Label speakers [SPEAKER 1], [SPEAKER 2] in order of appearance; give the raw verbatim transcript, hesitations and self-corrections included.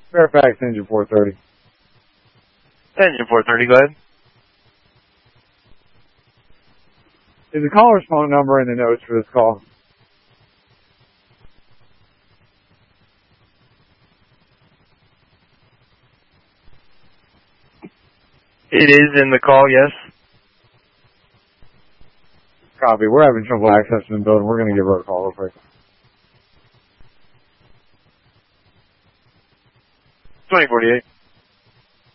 [SPEAKER 1] Fairfax, engine four thirty.
[SPEAKER 2] Engine four thirty, go ahead.
[SPEAKER 1] Is the caller's phone number in the notes for this call?
[SPEAKER 2] It is in the call, yes.
[SPEAKER 1] Copy. We're having trouble accessing the building. We're going to give her a call real quick.
[SPEAKER 2] twenty forty-eight.